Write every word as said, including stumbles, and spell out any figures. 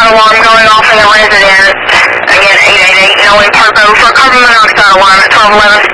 monoxide alarm going off in the residence. Again, eight eight eight, Noe Turbo for carbon monoxide alarm at twelve eleven